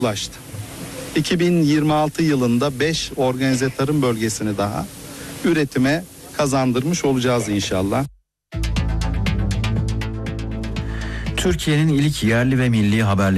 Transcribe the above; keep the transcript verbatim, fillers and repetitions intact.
ulaştı. iki bin yirmi altı yılında beş organize tarım bölgesini daha üretime kazandırmış olacağız inşallah. Türkiye'nin ilk yerli ve milli haberleri